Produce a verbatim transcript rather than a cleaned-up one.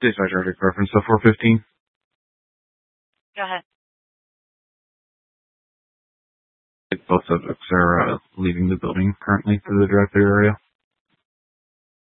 Dispatch traffic reference to four fifteen. Go ahead. Both subjects are uh, leaving the building currently to the drive-thru area.